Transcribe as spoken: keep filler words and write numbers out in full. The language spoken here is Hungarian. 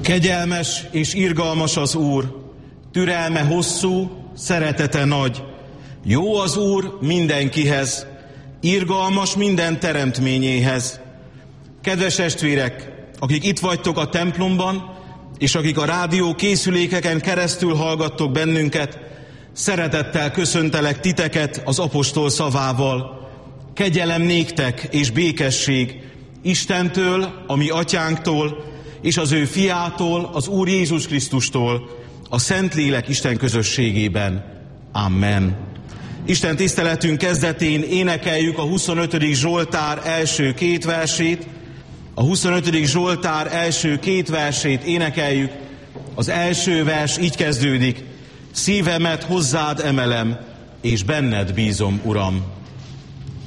Kegyelmes és irgalmas az Úr, türelme hosszú, szeretete nagy. Jó az Úr mindenkihez, irgalmas minden teremtményéhez. Kedves testvérek, akik itt vagytok a templomban, és akik a rádió készülékeken keresztül hallgattok bennünket, szeretettel köszöntelek titeket az apostol szavával. Kegyelem néktek és békesség Istentől, a mi atyánktól, és az ő fiától, az Úr Jézus Krisztustól, a Szentlélek Isten közösségében. Amen. Isten tiszteletünk kezdetén énekeljük a huszonötödik Zsoltár első két versét. A huszonötödik Zsoltár első két versét énekeljük. Az első vers így kezdődik: szívemet hozzád emelem, és benned bízom, Uram.